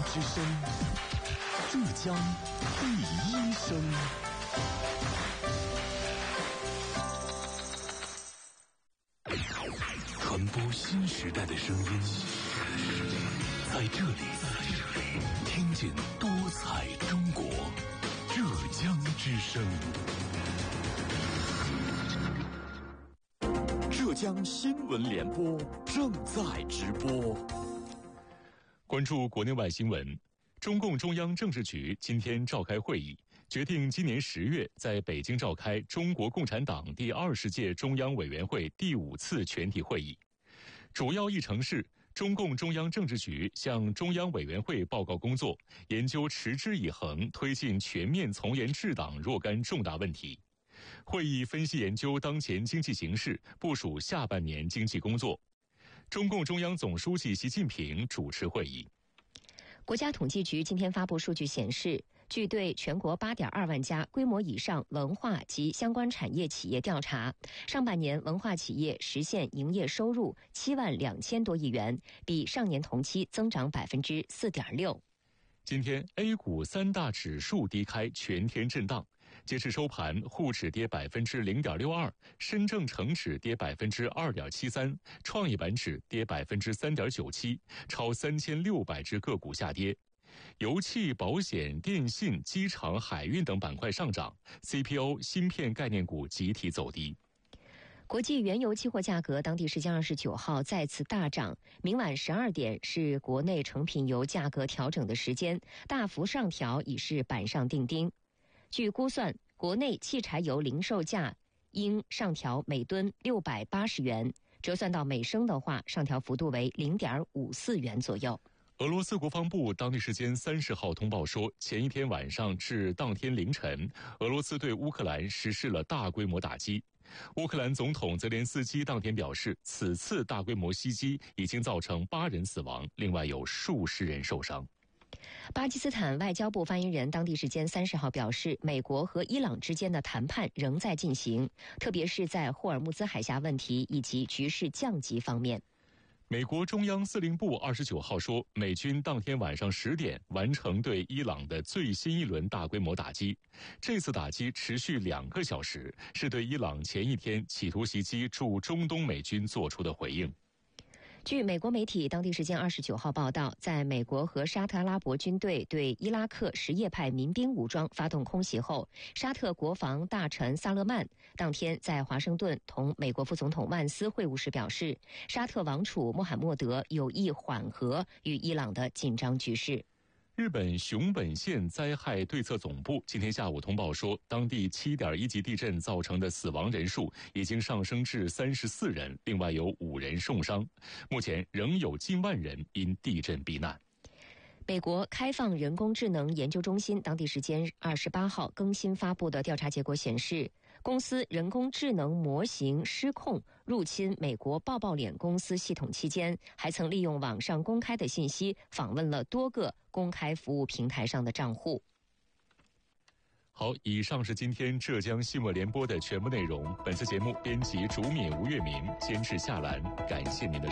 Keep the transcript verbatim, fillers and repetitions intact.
之声，浙江第一声。传播新时代的声音，在这里听见多彩中国。浙江之声，浙江新闻联播正在直播。关注国内外新闻。中共中央政治局今天召开会议，决定今年十月在北京召开中国共产党第二十届中央委员会第五次全体会议。主要议程是中共中央政治局向中央委员会报告工作，研究持之以恒推进全面从严治党若干重大问题。会议分析研究当前经济形势，部署下半年经济工作。中共中央总书记习近平主持会议。 国家统计局今天发布数据显示，据对全国 八点二万家规模以上文化及相关产业企业调查，上半年文化企业实现营业收入七万两千多亿元，比上年同期增长 百分之四点六。 今天 A 股三大指数低开，全天震荡。截至收盘，沪指跌 百分之零点六二， 深证成指跌 百分之二点七三， 创业板指跌 百分之三点九七， 超三千六百只个股下跌。油气、保险、电信、机场、海运等板块上涨， C P O 芯片概念股集体走低。 国际原油期货价格当地时间二十九号再次大涨，明晚十二点是国内成品油价格调整的时间，大幅上调已是板上钉钉。据估算，国内汽柴油零售价应上调每吨六百八十元，折算到每升的话，上调幅度为 零点五四元左右。 俄罗斯国防部当地时间三十号通报说，前一天晚上至当天凌晨，俄罗斯对乌克兰实施了大规模打击。乌克兰总统泽连斯基当天表示，此次大规模袭击已经造成八人死亡，另外有数十人受伤。 巴基斯坦外交部发言人当地时间三十号表示，美国和伊朗之间的谈判仍在进行，特别是在霍尔木兹海峡问题以及局势降级方面。 美国中央司令部二十九号说，美军当天晚上十点完成对伊朗的最新一轮大规模打击。这次打击持续两个小时，是对伊朗前一天企图袭击驻中东美军做出的回应。 据美国媒体当地时间二十九号报道，在美国和沙特阿拉伯军队对伊拉克什叶派民兵武装发动空袭后，沙特国防大臣萨勒曼当天在华盛顿同美国副总统万斯会晤时表示，沙特王储穆罕默德有意缓和与伊朗的紧张局势。 日本熊本县灾害对策总部今天下午通报说，当地 七点一 级地震造成的死亡人数已经上升至三十四人，另外有五人受伤，目前仍有近万人因地震避难。 美国开放人工智能研究中心当地时间二十八号更新发布的调查结果显示，公司人工智能模型失控入侵美国抱抱脸公司系统期间，还曾利用网上公开的信息访问了多个公开服务平台上的账户。 好，以上是今天浙江新闻联播的全部内容。本次节目编辑竹敏、吴月明，监制夏兰，感谢您的